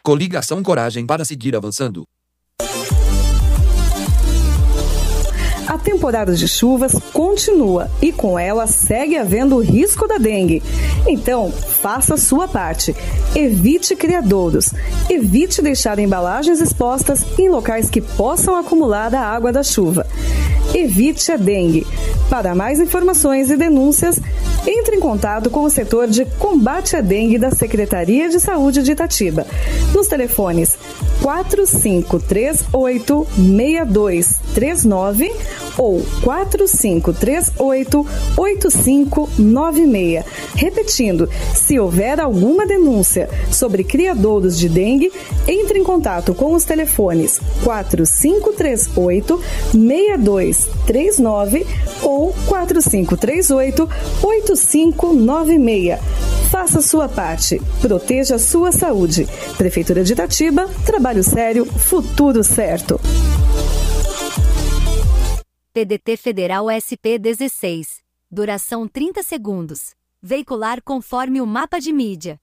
Coligação Coragem para seguir avançando. A temporada de chuvas continua e com ela segue havendo o risco da dengue. Então, faça a sua parte. Evite criadouros. Evite deixar embalagens expostas em locais que possam acumular a água da chuva. Evite a dengue. Para mais informações e denúncias, entre em contato com o setor de combate à dengue da Secretaria de Saúde de Itatiba, nos telefones 4538-6239 ou 4538-8596. Repetindo, se houver alguma denúncia sobre criadouros de dengue, entre em contato com os telefones 4538-6239 ou 4538-8596. Faça sua parte. Proteja a sua saúde. Prefeitura de Itatiba, trabalho sério, futuro certo. TDT Federal SP-16. Duração 30 segundos. Veicular conforme o mapa de mídia.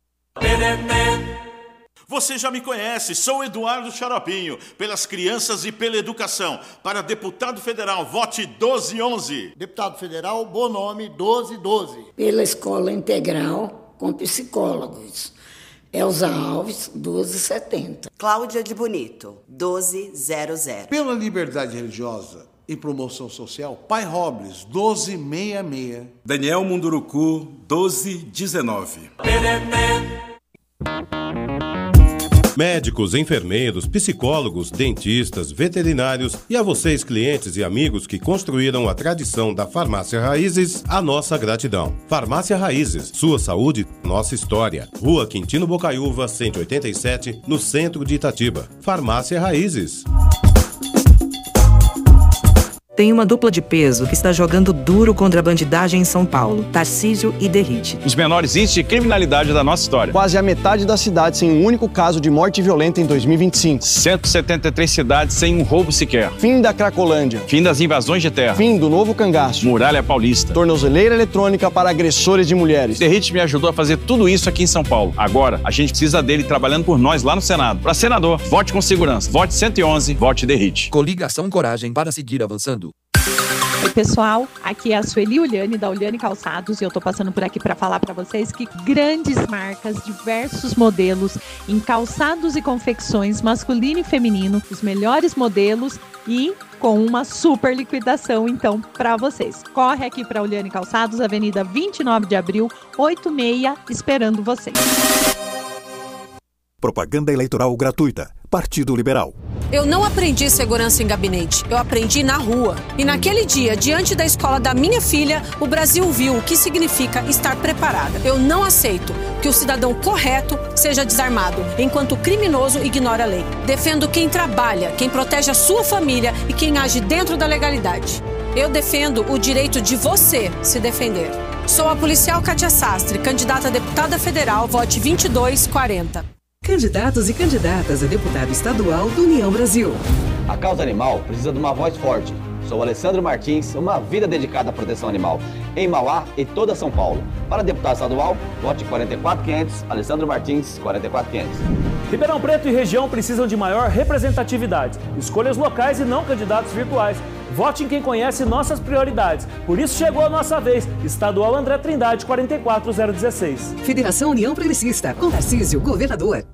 Você já me conhece, sou Eduardo Xaropinho, pelas crianças e pela educação. Para deputado federal, vote 1211. Deputado federal, bom nome, 1212. Pela escola integral com psicólogos. Elza Alves, 1270. Cláudia de Bonito, 1200. Pela liberdade religiosa e promoção social, Pai Robles, 1266. Daniel Munduruku, 1219. Médicos, enfermeiros, psicólogos, dentistas, veterinários e a vocês, clientes e amigos que construíram a tradição da Farmácia Raízes, a nossa gratidão. Farmácia Raízes, sua saúde, nossa história. Rua Quintino Bocaiúva, 187, no centro de Itatiba. Farmácia Raízes. Tem uma dupla de peso que está jogando duro contra a bandidagem em São Paulo, Tarcísio e Derrite. Os menores índices de criminalidade da nossa história. Quase a metade da cidade sem um único caso de morte violenta em 2025. 173 cidades sem um roubo sequer. Fim da Cracolândia. Fim das invasões de terra. Fim do novo cangaço. Muralha Paulista. Tornozeleira eletrônica para agressores de mulheres. Derrite me ajudou a fazer tudo isso aqui em São Paulo. Agora, a gente precisa dele trabalhando por nós lá no Senado. Para senador, vote com segurança. Vote 111, vote Derrite. Coligação Coragem para seguir avançando. Oi pessoal, aqui é a Sueli Uliane da Uliane Calçados e eu tô passando por aqui para falar para vocês que grandes marcas, diversos modelos em calçados e confecções masculino e feminino, os melhores modelos e com uma super liquidação então para vocês. Corre aqui para Uliane Calçados, Avenida 29 de Abril, 86, esperando vocês. Propaganda eleitoral gratuita. Partido Liberal. Eu não aprendi segurança em gabinete, eu aprendi na rua. E naquele dia, diante da escola da minha filha, o Brasil viu o que significa estar preparada. Eu não aceito que o cidadão correto seja desarmado, enquanto o criminoso ignora a lei. Defendo quem trabalha, quem protege a sua família e quem age dentro da legalidade. Eu defendo o direito de você se defender. Sou a policial Kátia Sastre, candidata a deputada federal, vote 2240. Candidatos e candidatas a deputado estadual do União Brasil. A causa animal precisa de uma voz forte. Sou Alessandro Martins, uma vida dedicada à proteção animal, em Mauá e toda São Paulo. Para deputado estadual, vote 44500, Alessandro Martins, 44500. Ribeirão Preto e região precisam de maior representatividade. Escolhas locais e não candidatos virtuais. Vote em quem conhece nossas prioridades. Por isso chegou a nossa vez. Estadual André Trindade, 44016. Federação União Progressista, com Tarcísio, governador.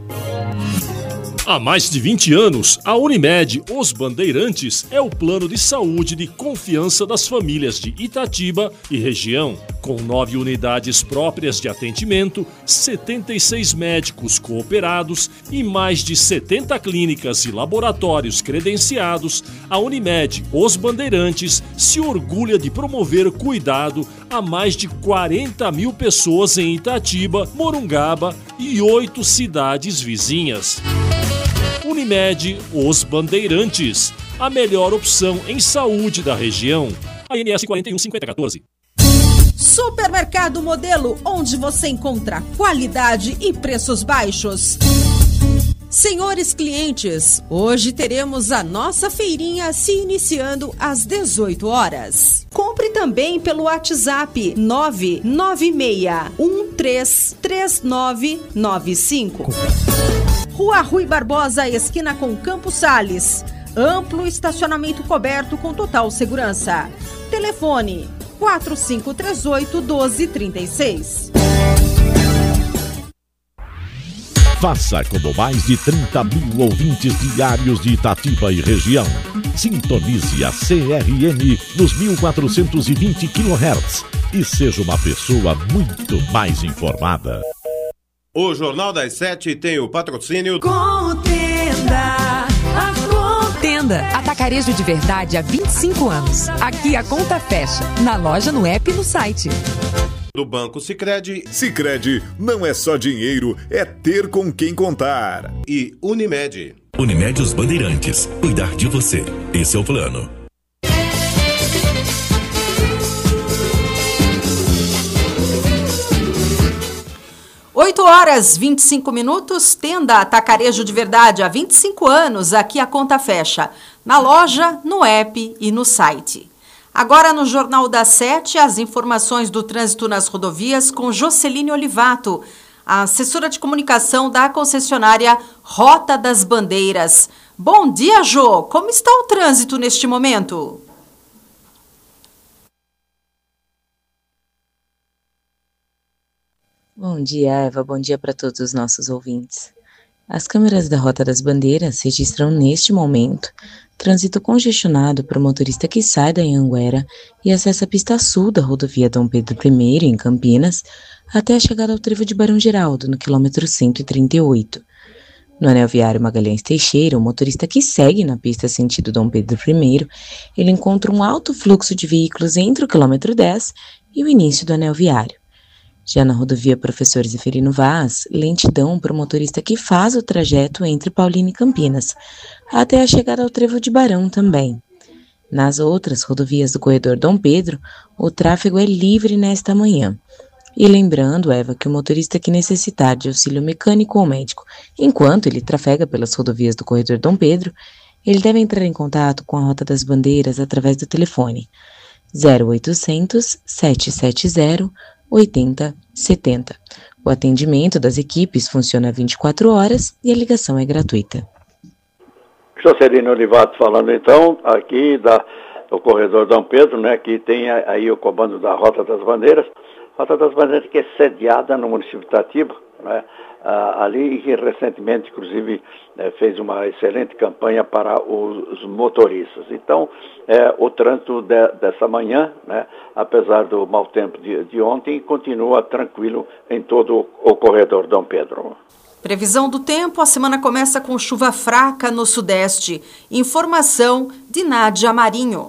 Há mais de 20 anos, a Unimed Os Bandeirantes é o plano de saúde de confiança das famílias de Itatiba e região. Com 9 unidades próprias de atendimento, 76 médicos cooperados e mais de 70 clínicas e laboratórios credenciados, a Unimed Os Bandeirantes se orgulha de promover cuidado a mais de 40 mil pessoas em Itatiba, Morungaba e 8 cidades vizinhas. Unimed Os Bandeirantes, a melhor opção em saúde da região. ANS 415014. Supermercado Modelo, onde você encontra qualidade e preços baixos. Senhores clientes, hoje teremos a nossa feirinha se iniciando às 18 horas. Compre também pelo WhatsApp 996133995. Rua Rui Barbosa, esquina com Campos Sales. Amplo estacionamento coberto com total segurança. Telefone 4538-1236. Faça como mais de 30 mil ouvintes diários de Itatiba e região. Sintonize a CRN nos 1420 kHz e seja uma pessoa muito mais informada. O Jornal das 7 tem o patrocínio Contenda. Contenda, atacarejo de verdade há 25 anos. Aqui a conta fecha, na loja, no app e no site. Do Banco Sicredi. Sicredi não é só dinheiro, é ter com quem contar. E Unimed. Unimed Os Bandeirantes. Cuidar de você. Esse é o plano. Oito horas 25 minutos, Tenda Atacarejo de Verdade há 25 anos, aqui a conta fecha, na loja, no app e no site. Agora no Jornal das 7, as informações do trânsito nas rodovias com Joceline Olivato, a assessora de comunicação da concessionária Rota das Bandeiras. Bom dia, Jô! Como está o trânsito neste momento? Bom dia, Eva. Bom dia para todos os nossos ouvintes. As câmeras da Rota das Bandeiras registram neste momento trânsito congestionado para o motorista que sai da Anhanguera e acessa a pista sul da rodovia Dom Pedro I, em Campinas, até a chegada ao trevo de Barão Geraldo, no quilômetro 138. No anel viário Magalhães Teixeira, o motorista que segue na pista sentido Dom Pedro I, ele encontra um alto fluxo de veículos entre o quilômetro 10 e o início do anel viário. Já na rodovia Professor Zeferino Vaz, lentidão para o motorista que faz o trajeto entre Paulínia e Campinas, até a chegada ao trevo de Barão também. Nas outras rodovias do corredor Dom Pedro, o tráfego é livre nesta manhã. E lembrando, Eva, que o motorista que necessitar de auxílio mecânico ou médico, enquanto ele trafega pelas rodovias do corredor Dom Pedro, ele deve entrar em contato com a Rota das Bandeiras através do telefone 0800 770 8070. O atendimento das equipes funciona 24 horas e a ligação é gratuita. Jocelino Olivato falando então, aqui do corredor Dom Pedro, né, que tem aí o comando da Rota das Bandeiras. Rota das Bandeiras que é sediada no município de Itatiba, né, ali que recentemente, inclusive, fez uma excelente campanha para os motoristas. Então, o trânsito dessa manhã, né, apesar do mau tempo de ontem, continua tranquilo em todo o corredor Dom Pedro. Previsão do tempo, a semana começa com chuva fraca no sudeste. Informação de Nádia Marinho.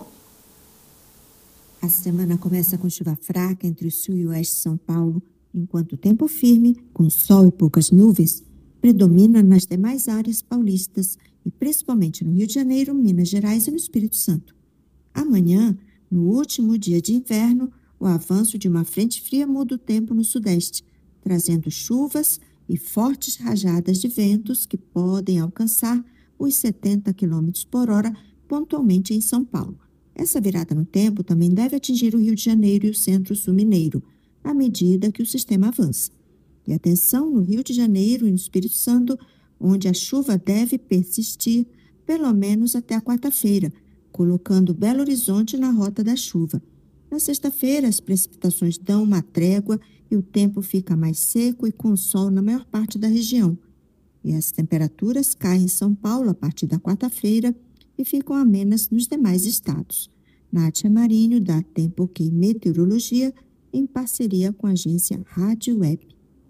A semana começa com chuva fraca entre o sul e o oeste de São Paulo, enquanto o tempo firme, com sol e poucas nuvens, predomina nas demais áreas paulistas e principalmente no Rio de Janeiro, Minas Gerais e no Espírito Santo. Amanhã, no último dia de inverno, o avanço de uma frente fria muda o tempo no sudeste, trazendo chuvas e fortes rajadas de ventos que podem alcançar os 70 km por hora pontualmente em São Paulo. Essa virada no tempo também deve atingir o Rio de Janeiro e o centro-sul mineiro, à medida que o sistema avança. E atenção no Rio de Janeiro e no Espírito Santo, onde a chuva deve persistir pelo menos até a quarta-feira, colocando Belo Horizonte na rota da chuva. Na sexta-feira, as precipitações dão uma trégua e o tempo fica mais seco e com sol na maior parte da região. E as temperaturas caem em São Paulo a partir da quarta-feira e ficam amenas nos demais estados. Nádia Marinho, da Tempo OK Meteorologia, em parceria com a agência Rádio Web.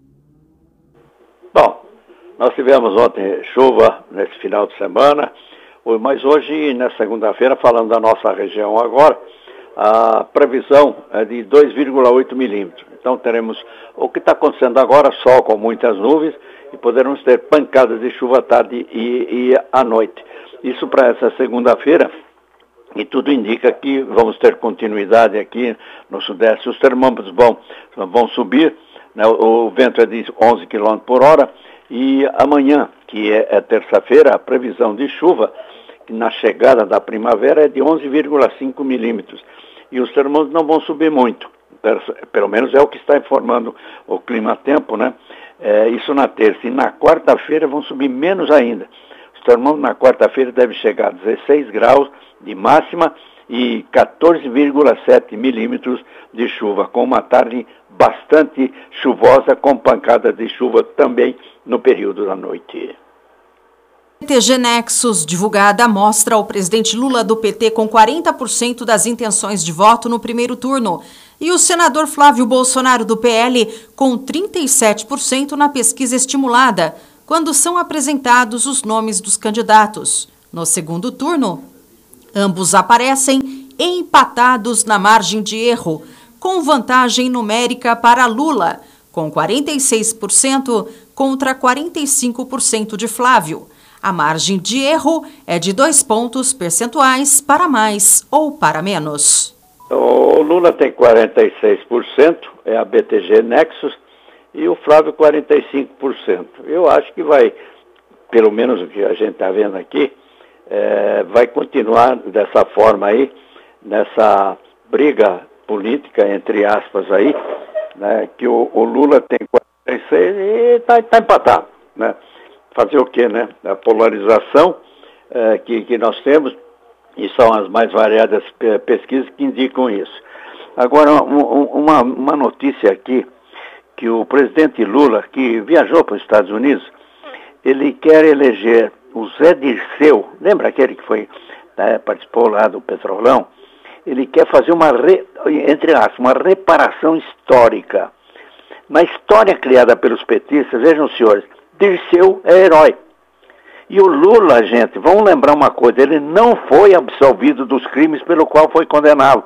Bom, nós tivemos ontem chuva nesse final de semana, mas hoje, na segunda-feira, falando da nossa região agora, a previsão é de 2,8 milímetros. Então teremos o que está acontecendo agora, sol com muitas nuvens, e poderemos ter pancadas de chuva à tarde e à noite. Isso para essa segunda-feira, e tudo indica que vamos ter continuidade aqui no sudeste. Os termômetros vão subir, né? O vento é de 11 km por hora, e amanhã, que é terça-feira, a previsão de chuva, na chegada da primavera, é de 11,5 milímetros. E os termômetros não vão subir muito, pelo menos é o que está informando o Clima-Tempo, né? Isso na terça. E na quarta-feira vão subir menos ainda. Os termômetros na quarta-feira devem chegar a 16 graus de máxima e 14,7 milímetros de chuva, com uma tarde bastante chuvosa, com pancadas de chuva também no período da noite. TG Nexus, divulgada, mostra o presidente Lula do PT com 40% das intenções de voto no primeiro turno e o senador Flávio Bolsonaro do PL com 37% na pesquisa estimulada, quando são apresentados os nomes dos candidatos. No segundo turno, ambos aparecem empatados na margem de erro, com vantagem numérica para Lula, com 46% contra 45% de Flávio. A margem de erro é de 2 pontos percentuais para mais ou para menos. O Lula tem 46%, é a BTG Nexus, e o Flávio 45%. Eu acho que vai, pelo menos o que a gente está vendo aqui, vai continuar dessa forma aí, nessa briga política, entre aspas aí, né, que o Lula tem 46% e está empatado, né? Fazer o quê, né? A polarização que nós temos, e são as mais variadas pesquisas que indicam isso. Agora, uma notícia aqui, que o presidente Lula, que viajou para os Estados Unidos, ele quer eleger o Zé Dirceu, lembra aquele que foi, né, participou lá do Petrolão? Ele quer fazer uma reparação histórica. Na história criada pelos petistas, vejam, senhores, Dirceu é herói. E o Lula, gente, vamos lembrar uma coisa, ele não foi absolvido dos crimes pelo qual foi condenado.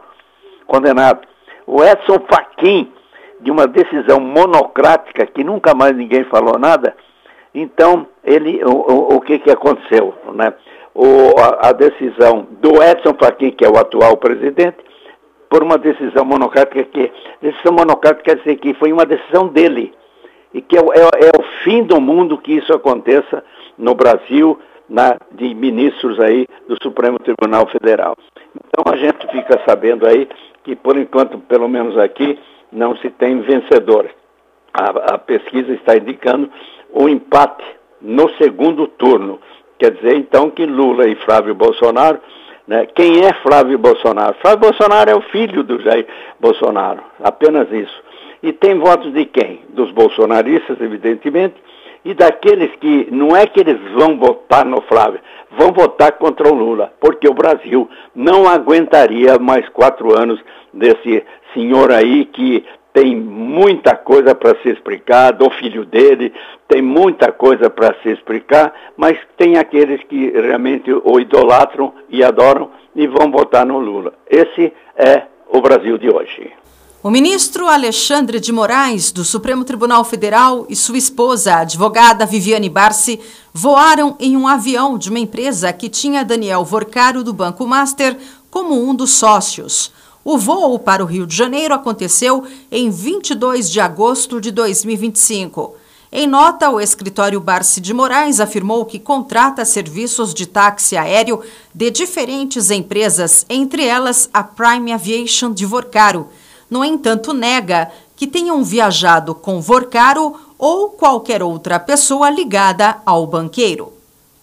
O Edson Fachin, de uma decisão monocrática, que nunca mais ninguém falou nada, então, o que aconteceu, né? A decisão do Edson Fachin, que é o atual presidente, por uma decisão monocrática, quer dizer que foi uma decisão dele, e que é o fim do mundo que isso aconteça no Brasil, de ministros aí do Supremo Tribunal Federal. Então a gente fica sabendo aí que, por enquanto, pelo menos aqui, não se tem vencedor. A pesquisa está indicando o empate no segundo turno. Quer dizer, então, que Lula e Flávio Bolsonaro, né? Quem é Flávio Bolsonaro? Flávio Bolsonaro é o filho do Jair Bolsonaro, apenas isso. E tem votos de quem? Dos bolsonaristas, evidentemente, e daqueles que, não é que eles vão votar no Flávio, vão votar contra o Lula, porque o Brasil não aguentaria mais 4 anos desse senhor aí que tem muita coisa para se explicar, do filho dele, tem muita coisa para se explicar, mas tem aqueles que realmente o idolatram e adoram e vão votar no Lula. Esse é o Brasil de hoje. O ministro Alexandre de Moraes, do Supremo Tribunal Federal, e sua esposa, a advogada Viviane Barsi, voaram em um avião de uma empresa que tinha Daniel Vorcaro, do Banco Master, como um dos sócios. O voo para o Rio de Janeiro aconteceu em 22 de agosto de 2025. Em nota, o escritório Barsi de Moraes afirmou que contrata serviços de táxi aéreo de diferentes empresas, entre elas a Prime Aviation de Vorcaro. No entanto, nega que tenham viajado com Vorcaro ou qualquer outra pessoa ligada ao banqueiro.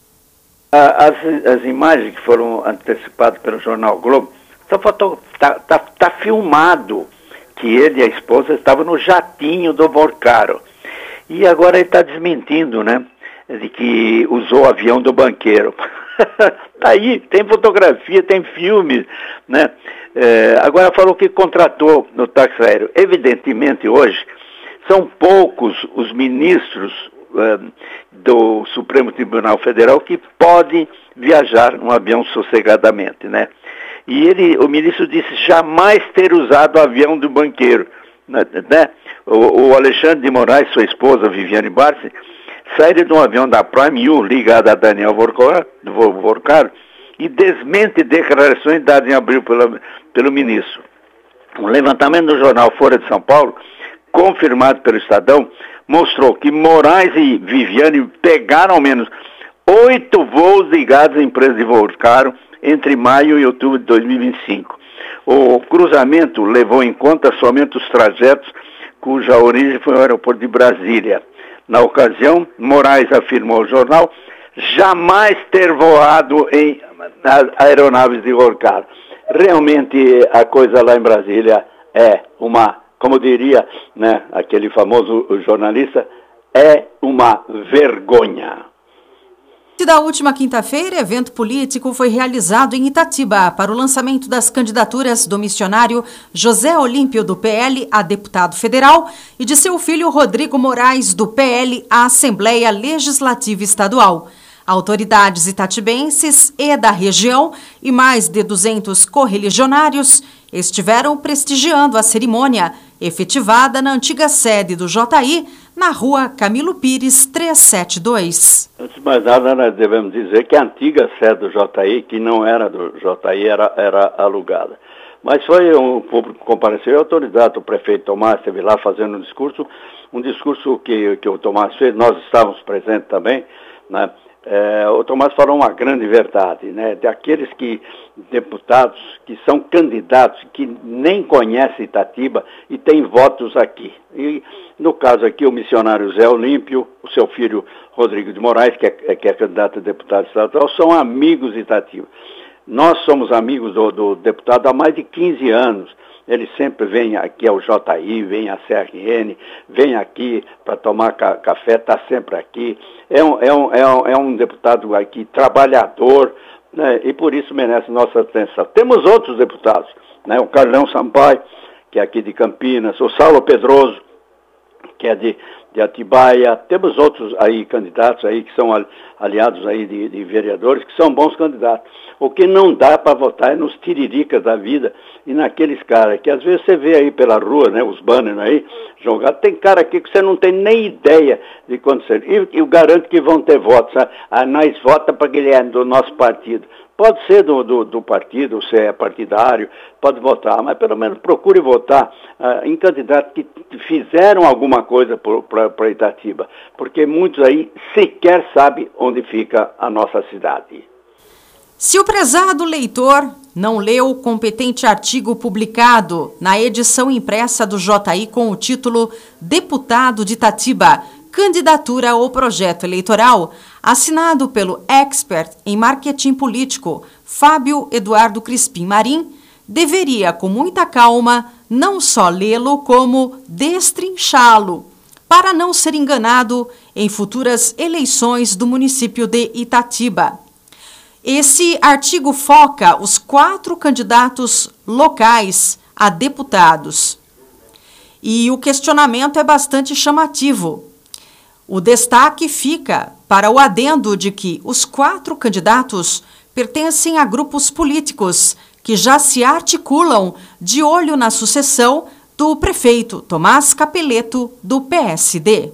As imagens que foram antecipadas pelo jornal Globo, tá filmado que ele e a esposa estavam no jatinho do Vorcaro. E agora ele está desmentindo, né, de que usou o avião do banqueiro. Aí tem fotografia, tem filme, né? Agora falou que contratou no táxi aéreo. Evidentemente hoje são poucos os ministros do Supremo Tribunal Federal que podem viajar num avião sossegadamente, né? E o ministro disse jamais ter usado o avião do banqueiro, né? O Alexandre de Moraes, sua esposa Viviane Barsi, saíram de um avião da Prime U ligado a Daniel Vorcaro e desmente declarações dadas em abril pelo ministro. Um levantamento do jornal Folha de São Paulo, confirmado pelo Estadão, mostrou que Moraes e Viviane pegaram ao menos 8 voos ligados à empresa de Vorcaro entre maio e outubro de 2025. O cruzamento levou em conta somente os trajetos cuja origem foi o aeroporto de Brasília. Na ocasião, Moraes afirmou ao jornal jamais ter voado em aeronaves de Vorcaro. Realmente a coisa lá em Brasília é uma, como diria, né, aquele famoso jornalista, é uma vergonha. Da última quinta-feira, evento político foi realizado em Itatiba para o lançamento das candidaturas do missionário José Olímpio, do PL, a deputado federal, e de seu filho Rodrigo Moraes, do PL, à Assembleia Legislativa Estadual. Autoridades itatibenses e da região e mais de 200 correligionários estiveram prestigiando a cerimônia, efetivada na antiga sede do JI, na rua Camilo Pires 372. Antes de mais nada, nós devemos dizer que a antiga sede do JI, que não era do JI, era alugada. Mas foi um público que compareceu, a autoridade, o prefeito Tomás esteve lá fazendo um discurso que o Tomás fez, nós estávamos presentes também, né? O Tomás falou uma grande verdade, né? De aqueles deputados que são candidatos, que nem conhecem Itatiba e têm votos aqui. E, no caso aqui, o missionário Zé Olímpio, o seu filho Rodrigo de Moraes, que é candidato a deputado estadual, são amigos de Itatiba. Nós somos amigos do deputado há mais de 15 anos. Ele sempre vem aqui ao JI, vem à CRN, vem aqui para tomar café, está sempre aqui. É um deputado aqui trabalhador, né, e por isso merece nossa atenção. Temos outros deputados, né, o Carlão Sampaio, que é aqui de Campinas, o Saulo Pedroso, que é de Atibaia. Temos outros aí candidatos aí que são aliados aí de vereadores, que são bons candidatos. O que não dá para votar é nos tiriricas da vida e naqueles caras que às vezes você vê aí pela rua, né, os banners aí jogados. Tem cara aqui que você não tem nem ideia de quando você... E eu garanto que vão ter votos. Nós vota para que ele é do nosso partido. Pode ser do partido, se é partidário, pode votar, mas pelo menos procure votar em candidatos que fizeram alguma coisa para Itatiba, porque muitos aí sequer sabem onde fica a nossa cidade. Se o prezado leitor não leu o competente artigo publicado na edição impressa do JI com o título Deputado de Itatiba, Candidatura ou Projeto Eleitoral, assinado pelo expert em marketing político Fábio Eduardo Crispim Marim, deveria, com muita calma, não só lê-lo, como destrinchá-lo, para não ser enganado em futuras eleições do município de Itatiba. Esse artigo foca os 4 candidatos locais a deputados. E o questionamento é bastante chamativo. O destaque fica para o adendo de que os 4 candidatos pertencem a grupos políticos que já se articulam de olho na sucessão do prefeito Tomás Capeleto, do PSD.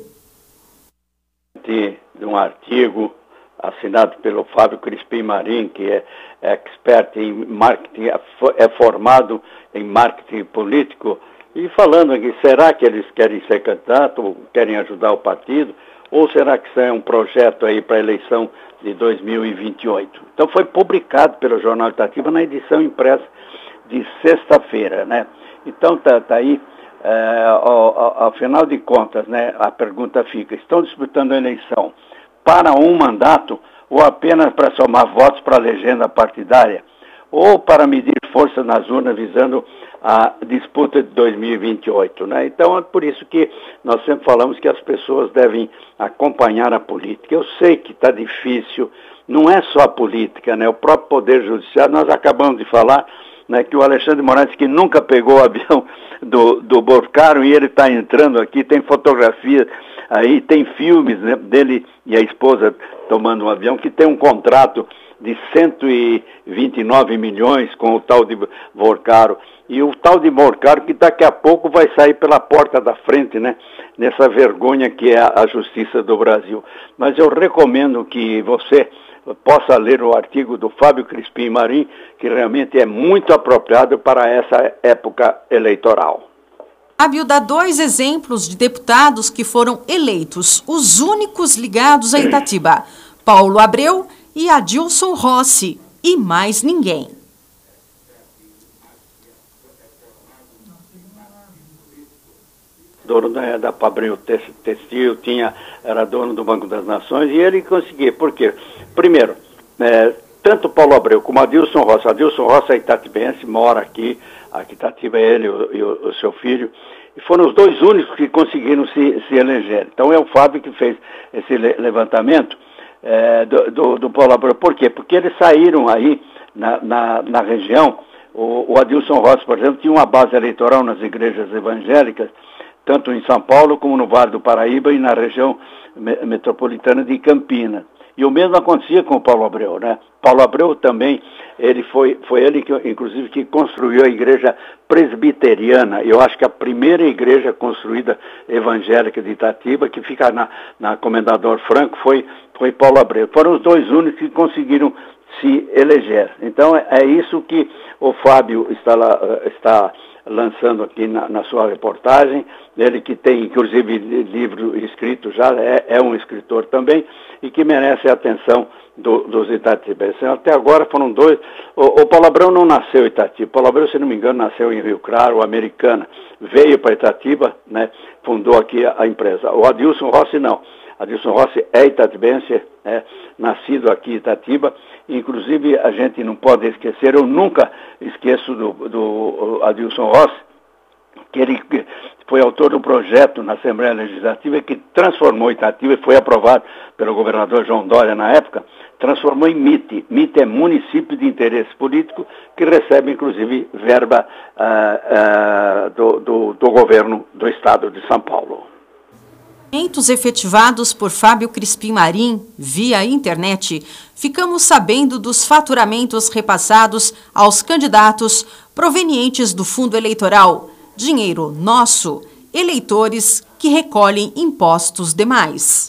De um artigo assinado pelo Fábio Crispim Marim, que é expert em marketing, é formado em marketing político, e falando aqui, será que eles querem ser candidato, ou querem ajudar o partido, ou será que isso é um projeto aí para a eleição de 2028? Então foi publicado pelo Jornal Itatiba na edição impressa de sexta-feira, né? Então tá aí, ao final de contas, né, a pergunta fica, estão disputando a eleição para um mandato ou apenas para somar votos para a legenda partidária, ou para medir força nas urnas visando a disputa de 2028, né? Então é por isso que nós sempre falamos que as pessoas devem acompanhar a política. Eu sei que está difícil, não é só a política, né? O próprio Poder Judiciário, nós acabamos de falar, né, que o Alexandre de Moraes, que nunca pegou o avião do Vorcaro, e ele está entrando aqui, tem fotografias aí, tem filmes, né, dele e a esposa tomando um avião, que tem um contrato de 129 milhões com o tal de Vorcaro. E o tal de Vorcaro que daqui a pouco vai sair pela porta da frente, né? Nessa vergonha que é a justiça do Brasil. Mas eu recomendo que você possa ler o artigo do Fábio Crispim Marim, que realmente é muito apropriado para essa época eleitoral. Fábio dá 2 exemplos de deputados que foram eleitos, os únicos ligados a Itatiba: Paulo Abreu e Adilson Rossi, e mais ninguém. dono da Fabril Textil, era dono do Banco das Nações, e ele conseguia. Por quê? Primeiro, tanto Paulo Abreu como Adilson Rossi é itatibense, mora aqui Itatiba, ele e o seu filho, e foram os dois únicos que conseguiram se eleger. Então é o Fábio que fez esse levantamento do Paulo Abreu. Por quê? Porque eles saíram aí na região. O Adilson Rossi, por exemplo, tinha uma base eleitoral nas igrejas evangélicas, tanto em São Paulo como no Vale do Paraíba e na região metropolitana de Campinas. E o mesmo acontecia com o Paulo Abreu, né? Paulo Abreu também, foi ele que, inclusive, que construiu a igreja presbiteriana. Eu acho que a primeira igreja construída evangélica de Itatiba, que fica na Comendador Franco, foi Paulo Abreu. Foram os dois únicos que conseguiram se eleger. Então é isso que o Fábio está lançando aqui na sua reportagem. Ele que tem, inclusive, livro escrito já, é um escritor também, e que merece a atenção dos itatibenses. Até agora foram dois. O Paulo Abreu não nasceu em Itatiba. Paulo Abreu, se não me engano, nasceu em Rio Claro, Americana. Veio para Itatiba, né, fundou aqui a empresa. O Adilson Rossi não. Adilson Rossi é itatibense, nascido aqui em Itatiba. Inclusive, a gente não pode esquecer, eu nunca esqueço do Adilson Rossi, que ele foi autor do projeto na Assembleia Legislativa que transformou Itatiba, e foi aprovado pelo governador João Dória na época, transformou em MIT. MIT é Município de Interesse Político, que recebe, inclusive, verba do governo do Estado de São Paulo. Efetivados por Fábio Crispim Marim via internet, ficamos sabendo dos faturamentos repassados aos candidatos provenientes do fundo eleitoral, dinheiro nosso, eleitores que recolhem impostos demais.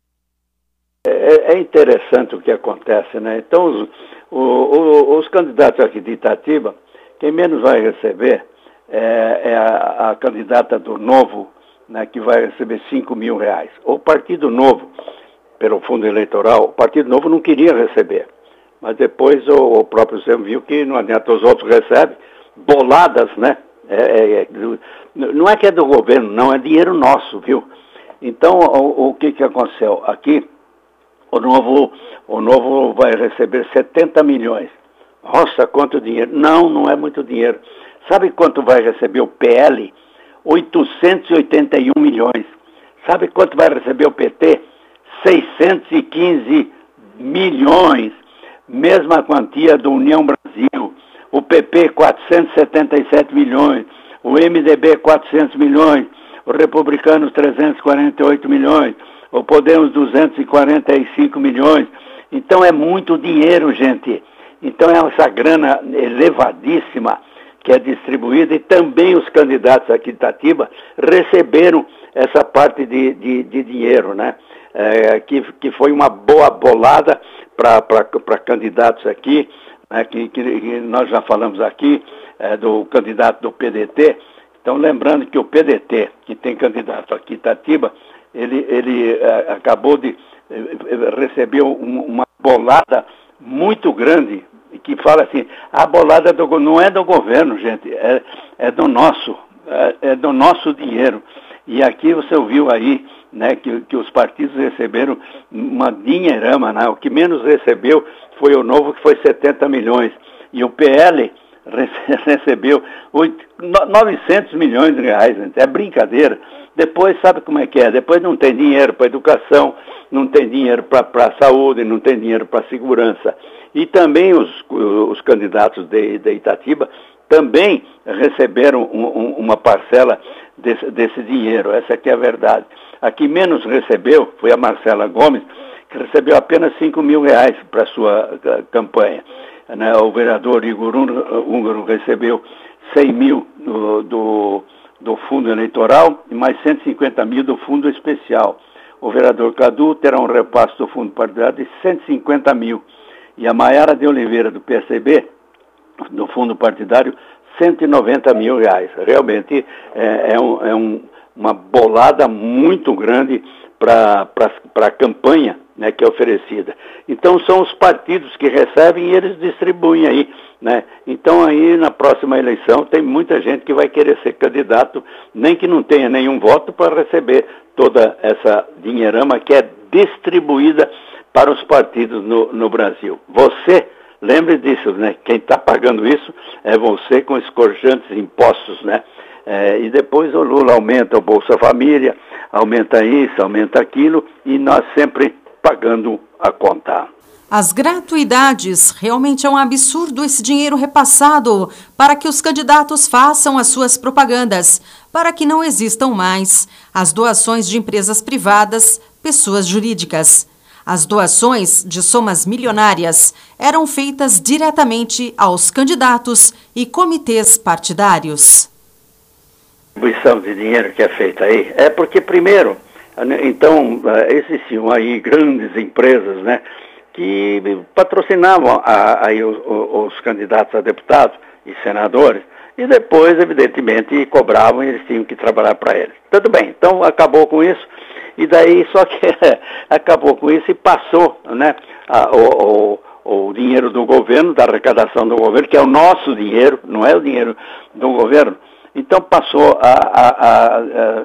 É interessante o que acontece, né? Então, os candidatos aqui de Itatiba, quem menos vai receber é a candidata do Novo, né, que vai receber R$5.000. O Partido Novo, pelo fundo eleitoral, o Partido Novo não queria receber. Mas depois o próprio Zé viu que não adianta, os outros recebem boladas, né? Não é que é do governo, não, é dinheiro nosso, viu? Então, o que aconteceu? Aqui, o Novo vai receber 70 milhões. Nossa, quanto dinheiro? Não é muito dinheiro. Sabe quanto vai receber o PL? 881 milhões. Sabe quanto vai receber o PT? 615 milhões. Mesma quantia do União Brasil. O PP, 477 milhões. O MDB, 400 milhões. O Republicanos, 348 milhões. O Podemos, 245 milhões. Então é muito dinheiro, gente. Então é essa grana elevadíssima que é distribuída, e também os candidatos aqui de Itatiba receberam essa parte de dinheiro, né? Que foi uma boa bolada para candidatos aqui, né? que nós já falamos aqui, do candidato do PDT. Então, lembrando que o PDT, que tem candidato aqui em Itatiba, ele acabou de receber uma bolada muito grande, que fala assim, a bolada não é do governo, gente, é do nosso, é do nosso dinheiro. E aqui você ouviu aí, né, que os partidos receberam uma dinheirama, né? O que menos recebeu foi o Novo, que foi 70 milhões. E o PL recebeu 900 milhões de reais, gente. É brincadeira. Depois, sabe como é que é? Depois não tem dinheiro para educação, não tem dinheiro para saúde, não tem dinheiro para segurança. E também os candidatos de Itatiba também receberam uma parcela desse dinheiro. Essa aqui é a verdade. A que menos recebeu foi a Marcela Gomes, que recebeu apenas R$5.000 para a sua campanha. Né? O vereador Igor Húngaro recebeu 100 mil do fundo eleitoral e mais 150 mil do fundo especial. O vereador Cadu terá um repasse do fundo partidário de 150 mil. E a Maiara de Oliveira, do PSB, do fundo partidário, 190 mil reais. Realmente uma bolada muito grande para a campanha, né, que é oferecida. Então são os partidos que recebem e eles distribuem aí né? Então aí na próxima eleição tem muita gente que vai querer ser candidato, nem que não tenha nenhum voto, para receber toda essa dinheirama que é distribuída para os partidos no Brasil. Você, lembre disso, né? Quem está pagando isso é você, com escorjantes impostos, né? E depois o Lula aumenta o Bolsa Família, aumenta isso, aumenta aquilo, e nós sempre pagando a conta. As gratuidades, realmente é um absurdo esse dinheiro repassado para que os candidatos façam as suas propagandas, para que não existam mais as doações de empresas privadas, pessoas jurídicas. As doações de somas milionárias eram feitas diretamente aos candidatos e comitês partidários. A distribuição de dinheiro que é feita aí é porque, primeiro, então, existiam aí grandes empresas, né, que patrocinavam aí os candidatos a deputados e senadores, e depois, evidentemente, cobravam e eles tinham que trabalhar para eles. Tudo bem, então acabou com isso, e daí só que acabou com isso e passou, né, o dinheiro do governo, da arrecadação do governo, que é o nosso dinheiro, não é o dinheiro do governo, então passou a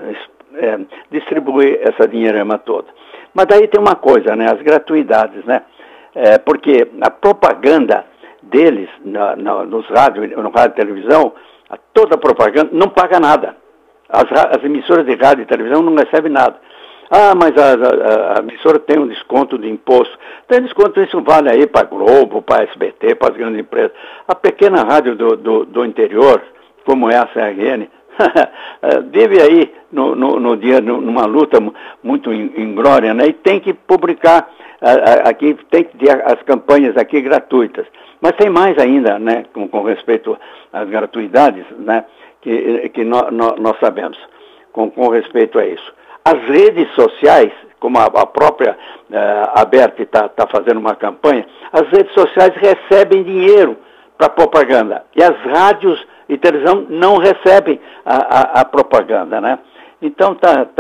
distribuir essa dinheirama toda. Mas daí tem uma coisa, né, as gratuidades, né, porque a propaganda deles nos rádios, no rádio e televisão, toda a propaganda não paga nada. As emissoras de rádio e televisão não recebem nada. Ah, mas a emissora tem um desconto de imposto. Tem desconto, isso vale aí para a Globo, para a SBT, para as grandes empresas. A pequena rádio do interior, como é a CRN, vive aí no dia, numa luta muito inglória, né? E tem que publicar aqui, tem que ter as campanhas aqui gratuitas. Mas tem mais ainda, né, com respeito às gratuidades, né, que nós sabemos, com respeito a isso. As redes sociais, como a própria Aberta está fazendo uma campanha, as redes sociais recebem dinheiro para propaganda. E as rádios e televisão não recebem a propaganda, né? Então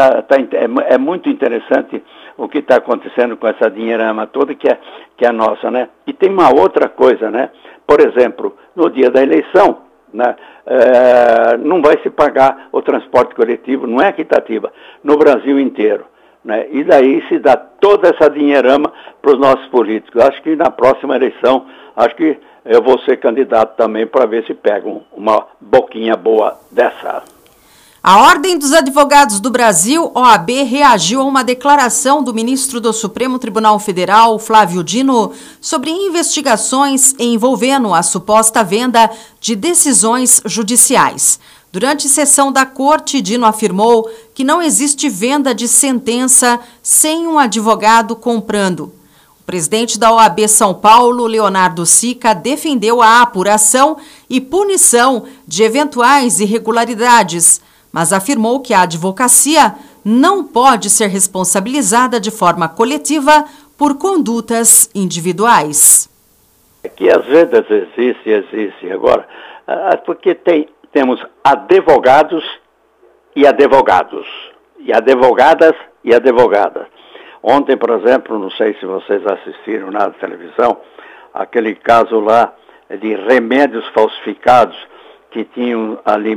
é muito interessante o que está acontecendo com essa dinheirama toda que é nossa, né? E tem uma outra coisa, né? Por exemplo, no dia da eleição, né, não vai se pagar o transporte coletivo, não é Itatiba, no Brasil inteiro, né? E daí se dá toda essa dinheirama para os nossos políticos. Acho que na próxima eleição, acho que eu vou ser candidato também para ver se pegam uma boquinha boa dessa. A Ordem dos Advogados do Brasil, OAB, reagiu a uma declaração do ministro do Supremo Tribunal Federal, Flávio Dino, sobre investigações envolvendo a suposta venda de decisões judiciais. Durante sessão da corte, Dino afirmou que não existe venda de sentença sem um advogado comprando. O presidente da OAB São Paulo, Leonardo Sica, defendeu a apuração e punição de eventuais irregularidades, mas afirmou que a advocacia não pode ser responsabilizada de forma coletiva por condutas individuais. Que às vezes existe agora, porque temos advogados e advogados, e advogadas e advogadas. Ontem, por exemplo, não sei se vocês assistiram na televisão, aquele caso lá de remédios falsificados, que tinham ali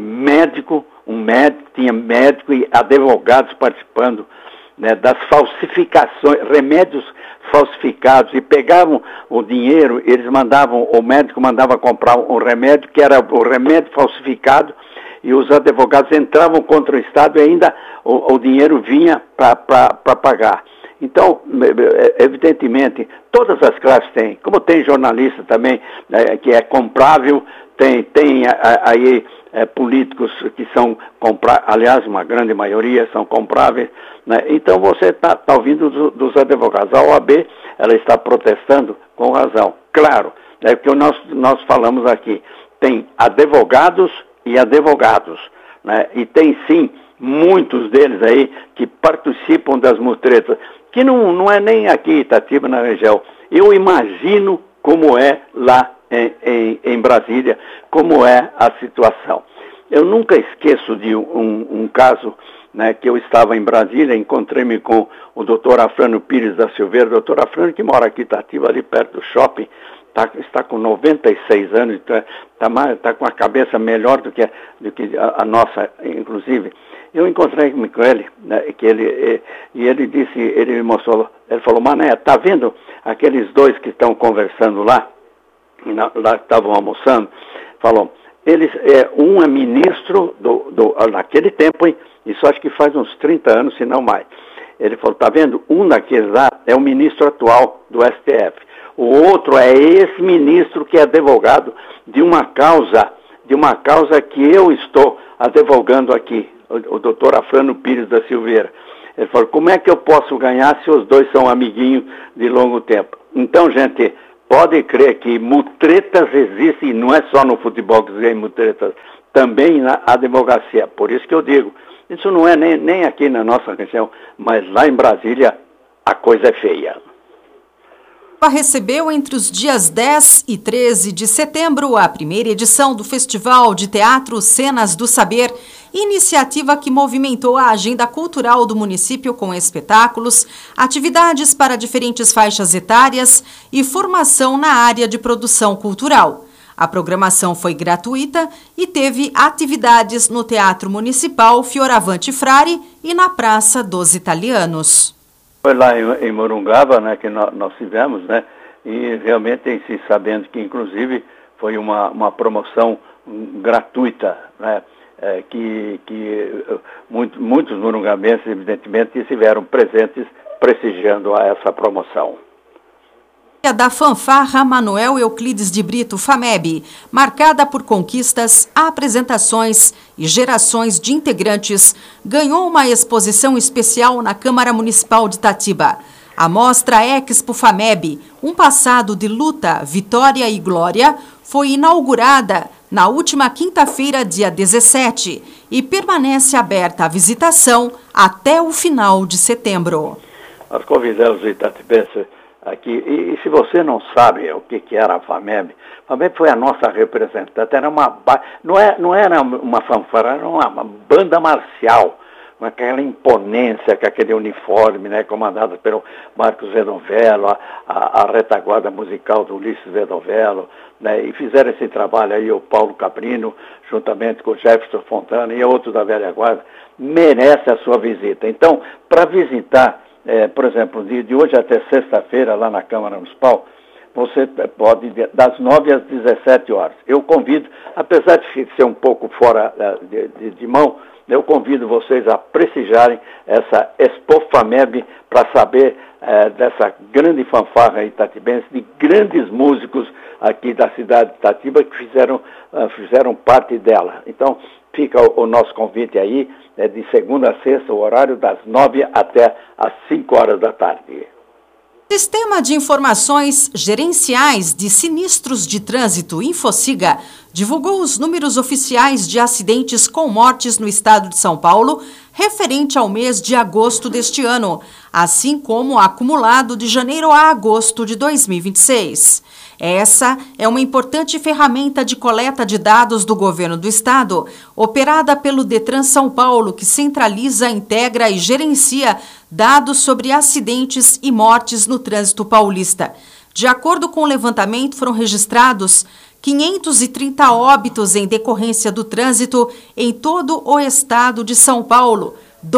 tinha médico e advogados participando, né, das falsificações, remédios falsificados, e pegavam o dinheiro, o médico mandava comprar um remédio, que era o remédio falsificado, e os advogados entravam contra o Estado e ainda o dinheiro vinha para pagar. Então, evidentemente, todas as classes têm, como tem jornalista também, que é comprável, tem aí políticos que são compráveis, aliás, uma grande maioria são compráveis, né? Então você está ouvindo dos advogados. A OAB, ela está protestando com razão. Claro, é o que nós falamos aqui, tem advogados e advogados, né? E tem sim muitos deles aí que participam das mutretas, que não é nem aqui Itatiba, na região. Eu imagino como é lá em Brasília, como é a situação. Eu nunca esqueço de um caso, né, que eu estava em Brasília, encontrei-me com o doutor Afrânio Pires da Silveira, doutor Afrânio que mora aqui em Itatiba, ali perto do shopping, está com 96 anos, então está com a cabeça melhor do que a nossa, inclusive. Eu encontrei com ele, né, ele disse, ele me mostrou, ele falou, Mané, tá vendo aqueles dois que estão conversando lá que estavam almoçando? Falou, um é ministro naquele tempo, hein? Isso acho que faz uns 30 anos, se não mais. Ele falou, tá vendo? Um daqueles lá é o ministro atual do STF. O outro é esse ministro que é advogado de uma causa que eu estou advogando aqui, o doutor Afrânio Pires da Silveira. Ele falou, como é que eu posso ganhar se os dois são amiguinhos de longo tempo? Então, gente, pode crer que mutretas existem, não é só no futebol que existem mutretas, também na advocacia. Por isso que eu digo, isso não é nem aqui na nossa região, mas lá em Brasília a coisa é feia. Recebeu entre os dias 10 e 13 de setembro a primeira edição do Festival de Teatro Cenas do Saber, iniciativa que movimentou a agenda cultural do município com espetáculos, atividades para diferentes faixas etárias e formação na área de produção cultural. A programação foi gratuita e teve atividades no Teatro Municipal Fioravante Frari e na Praça dos Italianos. Foi lá em Morungaba, né, que nós tivemos, né, e realmente tem se sabendo que, inclusive, foi uma promoção gratuita, né, que muitos morungabenses, evidentemente, estiveram presentes prestigiando essa promoção. Da fanfarra Manuel Euclides de Brito FAMEB, marcada por conquistas, apresentações e gerações de integrantes, ganhou uma exposição especial na Câmara Municipal de Itatiba. A mostra Expo FAMEB, um passado de luta, vitória e glória, foi inaugurada na última quinta-feira, dia 17, e permanece aberta à visitação até o final de setembro. Nós convidamos os itatibenses aqui, e se você não sabe o que era a FAMEB foi a nossa representante, não era uma fanfarra, era uma banda marcial, com aquela imponência, com aquele uniforme, né, comandado pelo Marcos Vedovello, a retaguarda musical do Ulisses Vedovello, né, e fizeram esse trabalho aí o Paulo Caprino, juntamente com o Jefferson Fontana e outros da velha guarda, merece a sua visita. Então, para visitar, por exemplo, de hoje até sexta-feira, lá na Câmara Municipal, você pode, das 9 às 17 horas. Eu convido, apesar de ser um pouco fora de mão, eu convido vocês a prestigiarem essa Expo FAMEB para saber dessa grande fanfarra itatibense, de grandes músicos aqui da cidade de Itatiba que fizeram parte dela. Então, fica o nosso convite aí, de segunda a sexta, o horário das 9 até as 5 horas da tarde. Sistema de Informações Gerenciais de Sinistros de Trânsito, Infociga, divulgou os números oficiais de acidentes com mortes no estado de São Paulo, referente ao mês de agosto deste ano, assim como o acumulado de janeiro a agosto de 2026. Essa é uma importante ferramenta de coleta de dados do governo do estado, operada pelo Detran São Paulo, que centraliza, integra e gerencia dados sobre acidentes e mortes no trânsito paulista. De acordo com o levantamento, foram registrados 530 óbitos em decorrência do trânsito em todo o estado de São Paulo,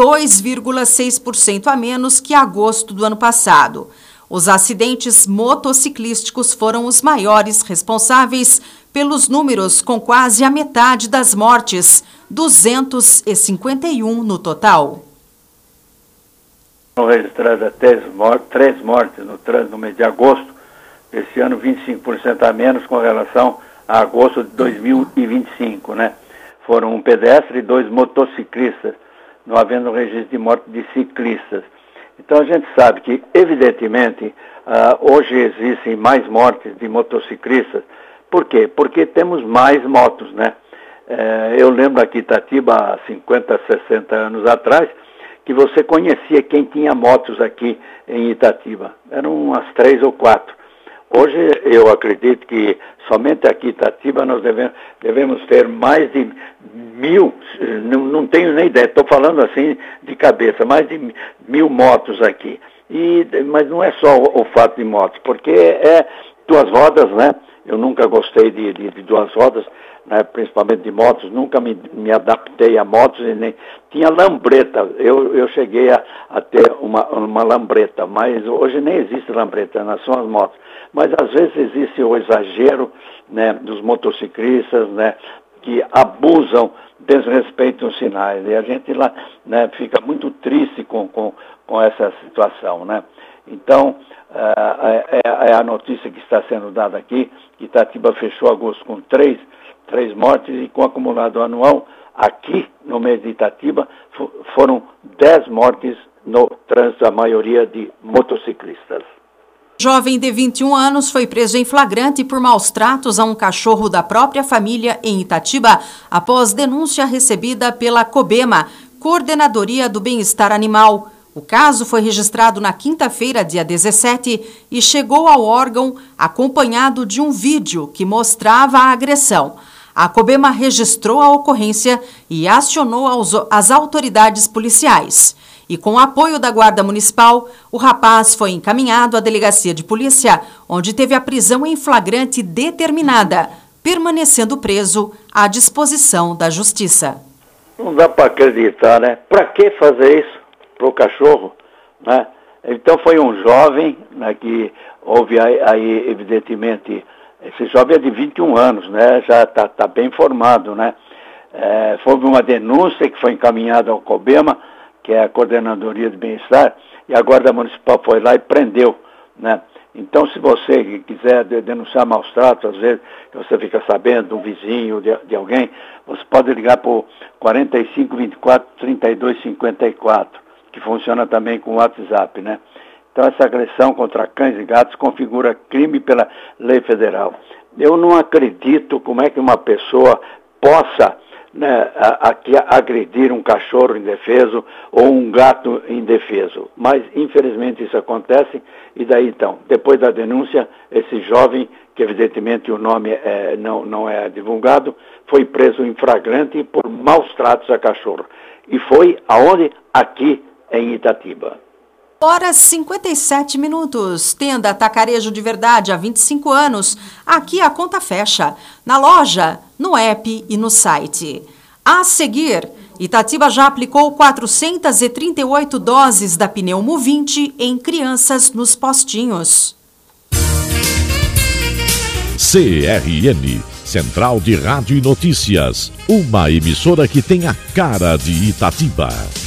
2,6% a menos que agosto do ano passado. Os acidentes motociclísticos foram os maiores responsáveis pelos números, com quase a metade das mortes, 251 no total. Foram registradas 3 mortes no trânsito no mês de agosto. Esse ano, 25% a menos com relação a agosto de 2025, né? Foram um pedestre e 2 motociclistas, não havendo registro de morte de ciclistas. Então a gente sabe que, evidentemente, hoje existem mais mortes de motociclistas. Por quê? Porque temos mais motos, né? Eu lembro aqui em Itatiba, há 50, 60 anos atrás, que você conhecia quem tinha motos aqui em Itatiba. Eram umas 3 ou 4. Hoje eu acredito que somente aqui em Itatiba nós devemos ter mais de 1.000, não tenho nem ideia, estou falando assim de cabeça, mais de 1.000 motos aqui. Mas não é só o fato de motos, porque duas rodas, né? Eu nunca gostei de duas rodas, né? Principalmente de motos, nunca me adaptei a motos e nem... Tinha lambreta, eu cheguei a ter uma lambreta, mas hoje nem existe lambreta, não são as motos. Mas às vezes existe o exagero, né, dos motociclistas, né, que abusam, desrespeitam os sinais. E a gente lá, né, fica muito triste com essa situação, né? Então, é a notícia que está sendo dada aqui, que Itatiba fechou agosto com três mortes e com acumulado anual, aqui no mês de Itatiba, foram 10 mortes no trânsito, a maioria de motociclistas. Jovem de 21 anos foi preso em flagrante por maus tratos a um cachorro da própria família em Itatiba, após denúncia recebida pela COBEMA, Coordenadoria do Bem-Estar Animal. O caso foi registrado na quinta-feira, dia 17, e chegou ao órgão acompanhado de um vídeo que mostrava a agressão. A COBEMA registrou a ocorrência e acionou as autoridades policiais. E com o apoio da Guarda Municipal, o rapaz foi encaminhado à delegacia de polícia, onde teve a prisão em flagrante determinada, permanecendo preso à disposição da Justiça. Não dá para acreditar, né? Para que fazer isso para o cachorro, né? Então foi um jovem, né, que houve aí evidentemente, esse jovem é de 21 anos, né? Já está bem formado, né? Foi uma denúncia que foi encaminhada ao COBEMA, que é a Coordenadoria de Bem-Estar, e a Guarda Municipal foi lá e prendeu, né? Então, se você quiser denunciar maus tratos, às vezes você fica sabendo de um vizinho, de alguém, você pode ligar para o 4524-3254, que funciona também com o WhatsApp, né? Então, essa agressão contra cães e gatos configura crime pela lei federal. Eu não acredito como é que uma pessoa possa, né, agredir um cachorro indefeso ou um gato indefeso. Mas, infelizmente, isso acontece. E daí, então, depois da denúncia, esse jovem, que evidentemente o nome não é divulgado, foi preso em flagrante por maus tratos a cachorro. E foi aonde? Aqui em Itatiba. Horas 57 minutos. Tenda Atacarejo de Verdade há 25 anos. Aqui a conta fecha. Na loja, no app e no site. A seguir, Itatiba já aplicou 438 doses da Pneumo 20 em crianças nos postinhos. CRN, Central de Rádio e Notícias. Uma emissora que tem a cara de Itatiba.